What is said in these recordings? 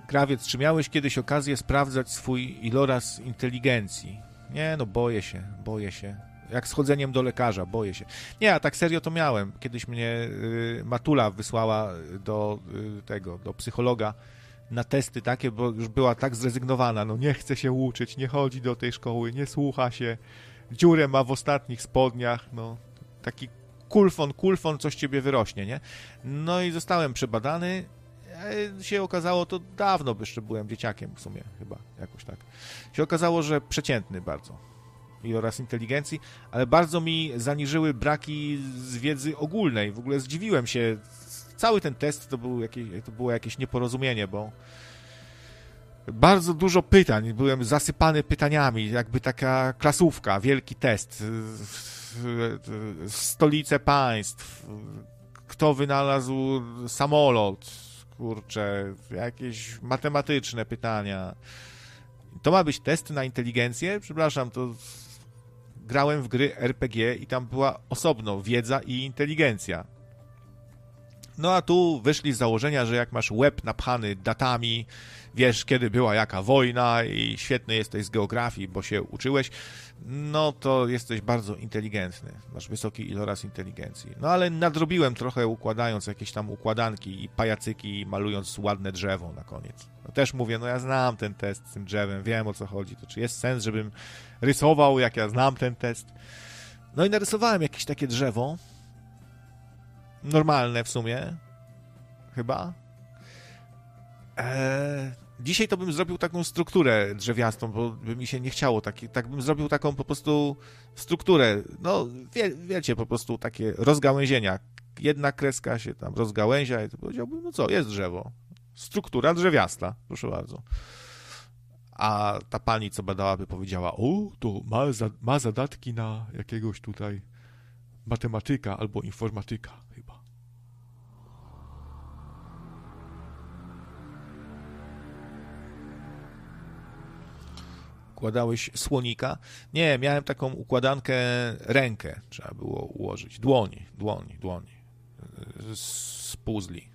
Krawiec, czy miałeś kiedyś okazję sprawdzać swój iloraz inteligencji? Nie, no boję się. Jak z chodzeniem do lekarza, boję się. Nie, a tak serio to miałem. Kiedyś mnie matula wysłała do psychologa na testy takie, bo już była tak zrezygnowana. No nie chce się uczyć, nie chodzi do tej szkoły, nie słucha się. Dziurę ma w ostatnich spodniach, no. Taki kulfon, coś ciebie wyrośnie, nie? No i zostałem przebadany. Się okazało, to dawno, bo jeszcze byłem dzieciakiem w sumie, chyba, jakoś tak. Się okazało, że przeciętny bardzo iloraz inteligencji, ale bardzo mi zaniżyły braki z wiedzy ogólnej. W ogóle zdziwiłem się. Cały ten test to było jakieś nieporozumienie, bo bardzo dużo pytań. Byłem zasypany pytaniami, jakby taka klasówka, wielki test. Stolice państw, kto wynalazł samolot, kurczę, jakieś matematyczne pytania. To ma być test na inteligencję? Przepraszam, to grałem w gry RPG i tam była osobno wiedza i inteligencja. No a tu wyszli z założenia, że jak masz łeb napchany datami, wiesz kiedy była jaka wojna i świetny jesteś z geografii, bo się uczyłeś, no to jesteś bardzo inteligentny, masz wysoki iloraz inteligencji. No ale nadrobiłem trochę układając jakieś tam układanki i pajacyki i malując ładne drzewo na koniec. No też mówię, no ja znam ten test z tym drzewem, wiem o co chodzi, to czy jest sens, żebym rysował, jak ja znam ten test? No i narysowałem jakieś takie drzewo, normalne w sumie, chyba. Dzisiaj to bym zrobił taką strukturę drzewiastą, bo by mi się nie chciało. Tak bym zrobił taką po prostu strukturę. No, wiecie, po prostu takie rozgałęzienia. Jedna kreska się tam rozgałęzia i to powiedziałbym, no co, jest drzewo. Struktura drzewiasta, proszę bardzo. A ta pani, co badała, by powiedziała, o, to ma zadatki na jakiegoś tutaj matematyka albo informatyka chyba. Układałeś słonika? Nie, miałem taką układankę rękę. Trzeba było ułożyć. Dłoń z puzli.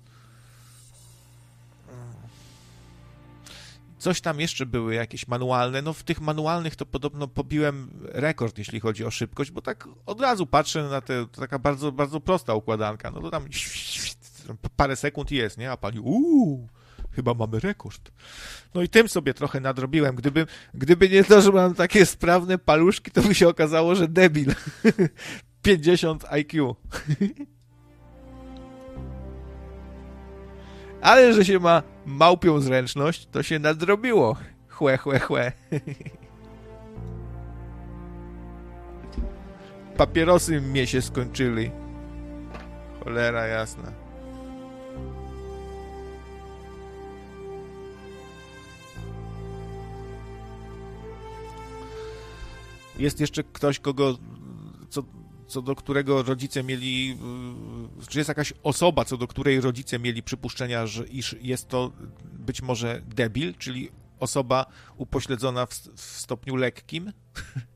Coś tam jeszcze były jakieś manualne. No w tych manualnych to podobno pobiłem rekord, jeśli chodzi o szybkość, bo tak od razu patrzę na to taka bardzo, bardzo prosta układanka. No to tam parę sekund jest, nie? A pani, chyba mamy rekord. No i tym sobie trochę nadrobiłem. Gdyby nie to, że mam takie sprawne paluszki, to by się okazało, że debil. 50 IQ. Ale że się ma małpią zręczność, to się nadrobiło. Chłe. Papierosy mnie się skończyli. Cholera jasna. Jest jeszcze ktoś, co do którego rodzice mieli, czy jest jakaś osoba, co do której rodzice mieli przypuszczenia, iż jest to być może debil, czyli osoba upośledzona w stopniu lekkim?